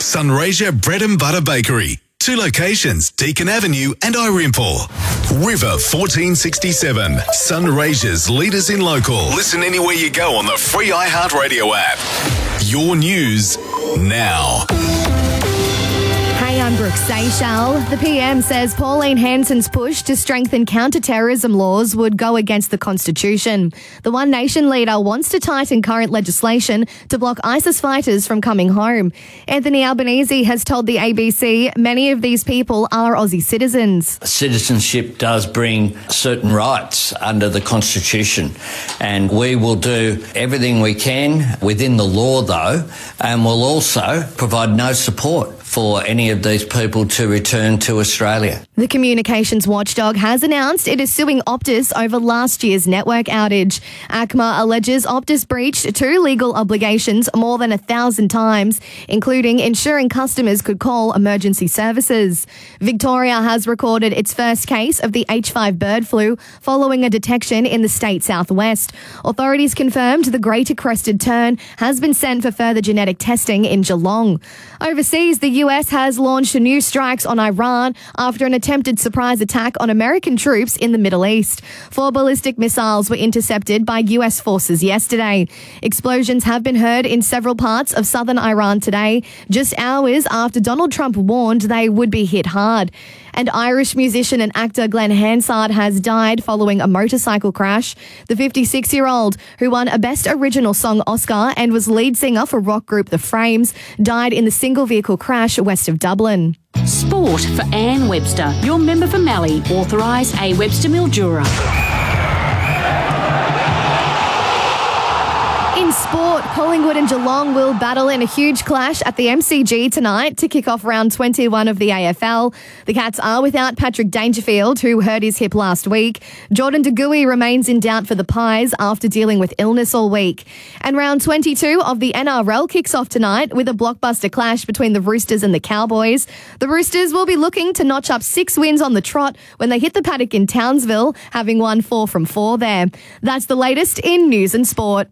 Sunraysia Bread and Butter Bakery. 2 locations, Deakin Avenue and Irimple. River 1467. Sunraysia's leaders in local. Listen anywhere you go on the free iHeartRadio app. Your news now. Hey, I'm Brooke Seychelles. The PM says Pauline Hanson's push to strengthen counter-terrorism laws would go against the Constitution. The One Nation leader wants to tighten current legislation to block ISIS fighters from coming home. Anthony Albanese has told the ABC many of these people are Aussie citizens. Citizenship does bring certain rights under the Constitution, and we will do everything we can within the law, though, and we'll also provide no support for any of these people to return to Australia. The communications watchdog has announced it is suing Optus over last year's network outage. ACMA alleges Optus breached 2 legal obligations more than 1,000 times, including ensuring customers could call emergency services. Victoria has recorded its first case of the H5 bird flu following a detection in the state southwest. Authorities confirmed the greater crested tern has been sent for further genetic testing in Geelong. Overseas, the US has launched new strikes on Iran after an attempted surprise attack on American troops in the Middle East. 4 ballistic missiles were intercepted by US forces yesterday. Explosions have been heard in several parts of southern Iran today, just hours after Donald Trump warned they would be hit hard. And Irish musician and actor Glenn Hansard has died following a motorcycle crash. The 56-year-old, who won a Best Original Song Oscar and was lead singer for rock group The Frames, died in the single-vehicle crash west of Dublin. Sport for Anne Webster, your member for Mallee, authorised A. Webster Mildura. In sport, Collingwood and Geelong will battle in a huge clash at the MCG tonight to kick off round 21 of the AFL. The Cats are without Patrick Dangerfield, who hurt his hip last week. Jordan De Goey remains in doubt for the Pies after dealing with illness all week. And round 22 of the NRL kicks off tonight with a blockbuster clash between the Roosters and the Cowboys. The Roosters will be looking to notch up 6 wins on the trot when they hit the paddock in Townsville, having won 4 from 4 there. That's the latest in news and sport.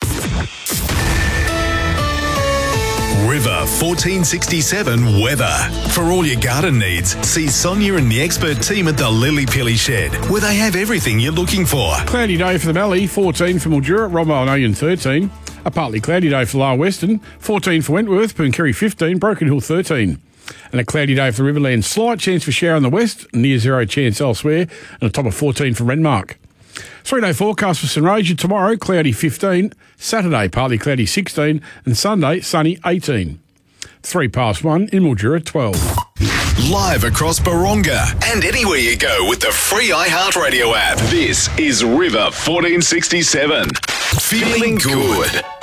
River 1467 weather. For all your garden needs, see Sonia and the expert team at the Lily Pilly Shed, where they have everything you're looking for. Cloudy day for the Mallee, 14 for Mildura, Romeo and Oyen 13. A partly cloudy day for Lower Western, 14 for Wentworth, Pooncarry 15, Broken Hill 13. And a cloudy day for the Riverland, slight chance for shower in the west, near 0 chance elsewhere, and a top of 14 for Renmark. 3-day forecast for Sunraysia tomorrow, cloudy 15, Saturday partly cloudy 16, and Sunday sunny 18. 1 in Mildura 12. Live across Baronga and anywhere you go with the free iHeartRadio app. This is River 1467. Feeling good.